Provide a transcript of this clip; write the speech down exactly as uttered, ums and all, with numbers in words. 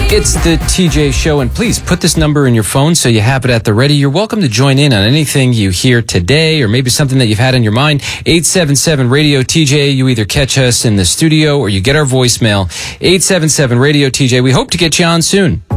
It's the T J Show, and please put this number in your phone so you have it at the ready. You're welcome to join in on anything you hear today, or maybe something that you've had in your mind. eight seven seven radio T J. You either catch us in the studio or you get our voicemail. eight seven seven radio T J. We hope to get you on soon.